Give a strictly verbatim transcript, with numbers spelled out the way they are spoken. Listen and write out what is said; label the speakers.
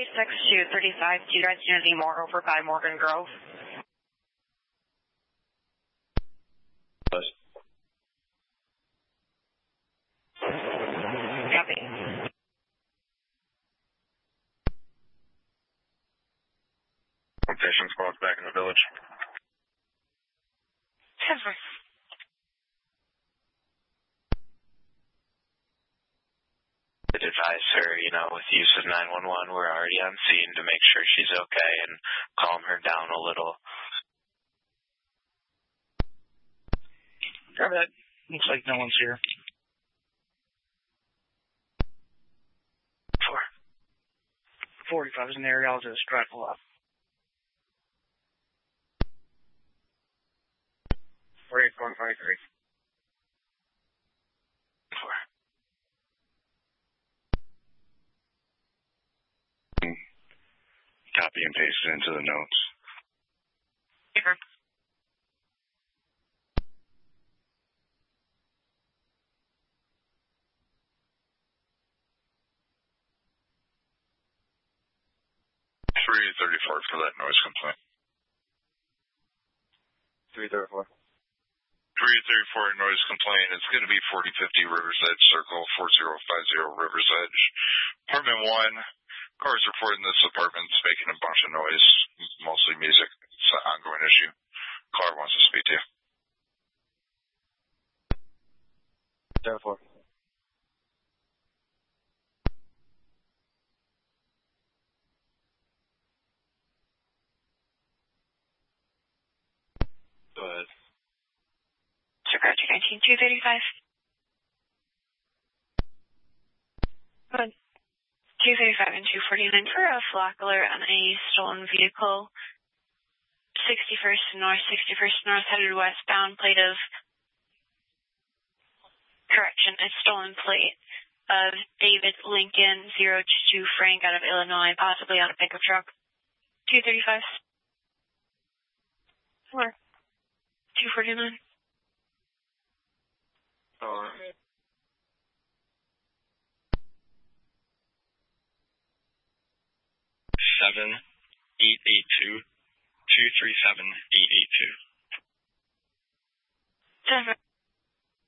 Speaker 1: thirty-six to thirty-five, do you guys know any more over by Morgan Grove?
Speaker 2: Yes.
Speaker 1: Copy.
Speaker 3: Patient squad's back in the village.
Speaker 1: Seven.
Speaker 4: I'd advise her, you know, with use of nine one one, we're already on scene to make sure she's okay and calm her down a little.
Speaker 5: Grab that. Looks like no one's here. Four. forty-five is in the area. I'll just drive pull up.
Speaker 3: forty-eight point five three.
Speaker 4: Four.
Speaker 2: Copy and paste it into the notes.
Speaker 1: Paper.
Speaker 3: three thirty-four for that noise complaint.
Speaker 2: three thirty-four.
Speaker 3: three thirty-four noise complaint. It's going to be forty fifty Rivers Edge Circle, four zero five zero Rivers Edge. Apartment one, cars reporting this apartment's making a bunch of noise, mostly music. It's an ongoing issue. Caller wants to speak to you.
Speaker 2: zero four. Go ahead.
Speaker 1: Chicago two nineteen, two thirty-five. Go ahead. two thirty-five and two forty-nine for a flock alert on a stolen vehicle. sixty-first North, sixty-first North, headed westbound, plate of, correction, a stolen plate of David Lincoln, zero two Frank out of Illinois, possibly on a pickup truck. two thirty-five. Four. two forty-nine.
Speaker 2: Four.
Speaker 6: Seven eight eight two two three seven eight eight two.
Speaker 1: Seven